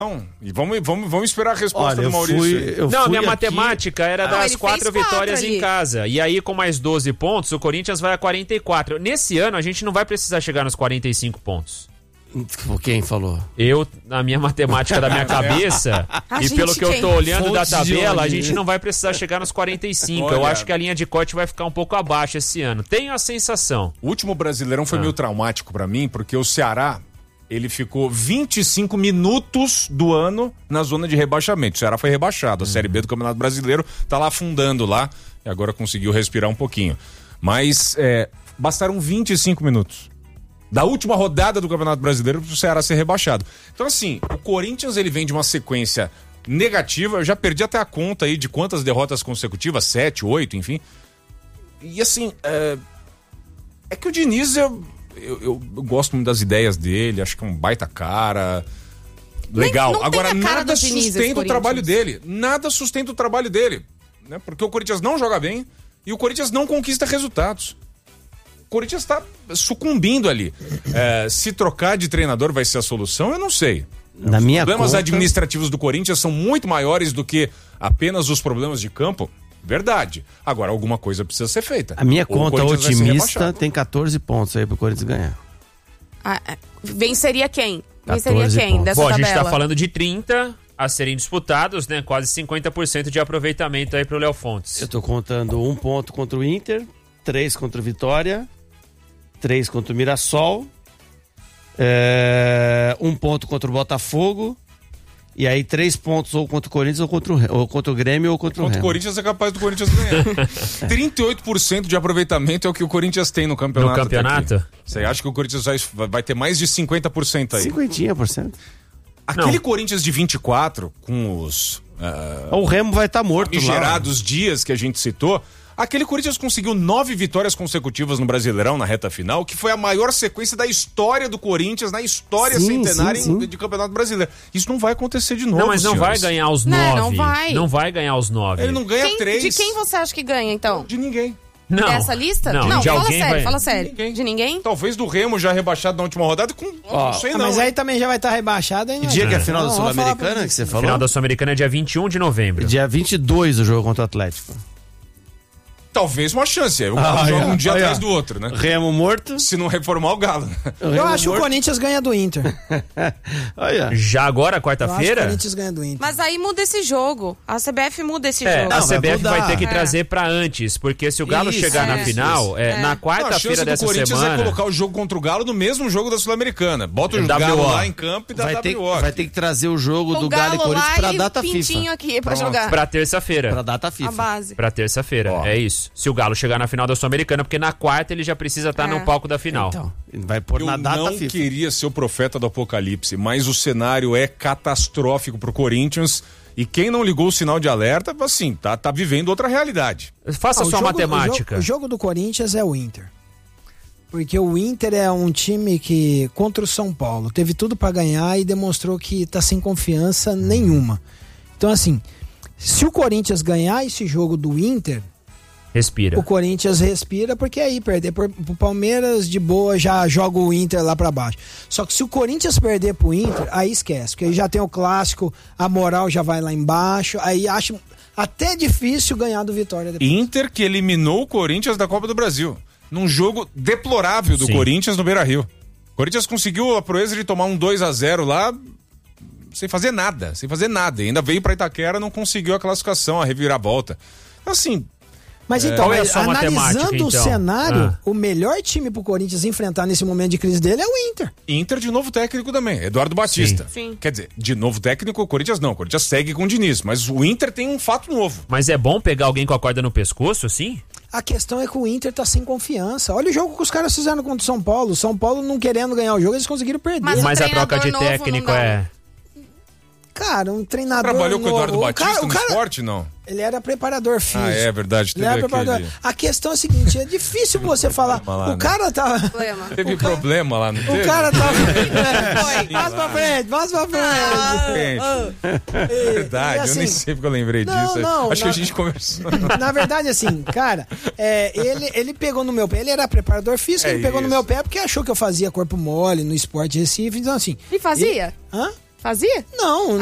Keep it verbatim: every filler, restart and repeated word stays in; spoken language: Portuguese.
Não, e vamos, vamos, vamos esperar a resposta Olha, do Maurício. Fui, eu não, fui minha aqui... matemática era Não, das ele quatro fez quatro vitórias ali. em casa. E aí, com mais doze pontos, o Corinthians vai a quarenta e quatro. Nesse ano, a gente não vai precisar chegar nos quarenta e cinco pontos. Quem falou? Eu, na minha matemática da minha cabeça, A e gente pelo que eu quem? tô olhando da Fontes de tabela, a onde? gente não vai precisar chegar nos quarenta e cinco. Eu Olha. acho que a linha de corte vai ficar um pouco abaixo esse ano. Tenho a sensação. O último Brasileirão foi Ah. meio traumático pra mim, porque o Ceará, ele ficou vinte e cinco minutos do ano na zona de rebaixamento. O Ceará foi rebaixado. A Série B do Campeonato Brasileiro tá lá afundando lá, e agora conseguiu respirar um pouquinho. Mas é, bastaram vinte e cinco minutos da última rodada do Campeonato Brasileiro pro Ceará ser rebaixado. Então, assim, o Corinthians, ele vem de uma sequência negativa. Eu já perdi até a conta aí de quantas derrotas consecutivas, sete, oito, enfim. E, assim, é, é que o Diniz, eu, eu, eu gosto muito das ideias dele, acho que é um baita cara. Legal. Nem- não tem Agora, a cara nada do Diniz, esse sustenta o trabalho Corinthians. dele. Nada sustenta o trabalho dele. Né? Porque o Corinthians não joga bem e o Corinthians não conquista resultados. O Corinthians está sucumbindo ali. É, se trocar de treinador vai ser a solução, eu não sei. Na Os minha problemas conta... administrativos do Corinthians são muito maiores do que apenas os problemas de campo. Verdade. Agora, alguma coisa precisa ser feita. A minha Ou o conta Corinthians vai ser otimista rebaixado. tem catorze pontos aí pro Corinthians ganhar. Ah, é. Venceria quem? Venceria catorze quem pontos. dessa Bom, a tabela? gente tá falando de trinta a serem disputados, né? Quase cinquenta por cento de aproveitamento aí pro Léo Fontes. Eu tô contando um ponto contra o Inter, três contra o Vitória, três contra o Mirassol, é, um ponto contra o Botafogo, e aí três pontos ou contra o Corinthians ou contra o, Re- ou contra o Grêmio ou contra o Contra o Remo. Corinthians é capaz do Corinthians ganhar. trinta e oito por cento de aproveitamento é o que o Corinthians tem no campeonato. No campeonato? até aqui. Você acha que o Corinthians vai, vai ter mais de cinquenta por cento aí? Cinquentinha por cento. Aquele Não. Corinthians de vinte e quatro, com os ah, O Remo vai estar morto lá. gerados dias que a gente citou, aquele Corinthians conseguiu nove vitórias consecutivas no Brasileirão na reta final, que foi a maior sequência da história do Corinthians, na história Sim, centenária sim, sim. de Campeonato Brasileiro. Isso não vai acontecer de novo, Não, mas não vai senhores. ganhar os Não, nove. não vai. Não vai ganhar os nove. Ele não ganha Quem- três. De quem você acha que ganha, então? De ninguém. Não. Dessa lista? Não, não de fala alguém sério, vai... fala sério. Ninguém. De ninguém? Talvez do Remo já rebaixado na última rodada com... não sei Ah, não. mas hein? aí também já vai estar rebaixado, hein? Que dia que é a final Não, da vamos falar Sul-Americana pra que você O falou? final da Sul-Americana é dia vinte e um de novembro. Dia vinte e dois o jogo contra o Atlético. Talvez uma chance. O Galo Ah, joga é. um dia Ah, é. atrás do outro, né? Remo morto. Se não reformar o Galo. Eu acho que o Corinthians ganha do Inter. Olha. Já agora, Eu acho que o quarta-feira? Corinthians ganha do Inter. Mas aí muda esse jogo. A C B F muda esse É, jogo. a Não, vai C B F vai, mudar. ter que É. trazer pra antes, porque se o Galo Isso, chegar na é, final, é, isso. na É. A quarta-feira chance do dessa Corinthians semana... é colocar o jogo contra o Galo no mesmo jogo da Sul-Americana. Bota o W O. Galo lá em campo e dá Vai ter, W O. vai ter que trazer o jogo O do Galo e Galo Corinthians lá pra e data Pintinho FIFA. aqui pra Pronto. jogar. Pra terça-feira. Pra data A FIFA. base. Pra terça-feira, Ó. é isso. Se o Galo chegar na final da Sul-Americana, porque na quarta ele já precisa estar É. no palco da final. Então, vai pôr Eu na data não FIFA. queria ser o profeta do apocalipse, mas o cenário é catastrófico pro Corinthians e quem não ligou o sinal de alerta, assim, tá, tá vivendo outra realidade. Faça Ah, o sua jogo- matemática. O jogo, o jogo do Corinthians é o Inter. Porque o Inter é um time que, contra o São Paulo, teve tudo pra ganhar e demonstrou que tá sem confiança nenhuma. Então, assim, se o Corinthians ganhar esse jogo do Inter, Respira. o Corinthians respira, porque aí perder pro, pro Palmeiras de boa já joga o Inter lá pra baixo. Só que se o Corinthians perder pro Inter, aí esquece, porque aí já tem o clássico, a moral já vai lá embaixo, aí acho até difícil ganhar do Vitória depois. Inter que eliminou o Corinthians da Copa do Brasil, num jogo deplorável do Sim. Corinthians no Beira-Rio. O Corinthians conseguiu a proeza de tomar um dois a zero lá sem fazer nada, sem fazer nada. E ainda veio pra Itaquera, não conseguiu a classificação, a reviravolta. Assim, Mas então, Qual é a mas sua matemática, analisando o então? cenário, Ah. o melhor time pro Corinthians enfrentar nesse momento de crise dele é o Inter. Inter de novo técnico também, Eduardo Batista. Sim. Sim. Quer dizer, de novo técnico, o Corinthians não, o Corinthians segue com o Diniz, mas o Inter tem um fato novo. Mas é bom pegar alguém com a corda no pescoço, assim? A questão é que o Inter tá sem confiança. Olha o jogo que os caras fizeram contra o São Paulo. O São Paulo não querendo ganhar o jogo, eles conseguiram perder. Mas o Mas a troca de treinador novo técnico não dá. é... Cara, um treinador Trabalhou com o Eduardo novo. Batista cara, o no cara, esporte, não? Ele era preparador físico. Ah, é verdade, Ele teve era preparador. aquele... A questão é a seguinte, é difícil você falar. problema lá, O né? cara tá... Problema. Teve o cara- problema lá, não teve? O cara tá... Foi. Passa pra frente, passa pra frente. Gente, E- verdade, e assim, eu nem sei porque eu lembrei não, disso. não, Acho que na- a gente conversou. Na verdade, assim, cara, é, ele, ele pegou no meu pé, ele era preparador físico, É ele pegou no isso. meu pé porque achou que eu fazia corpo mole no esporte Recife, então assim... E fazia? Hã? Fazia? Não,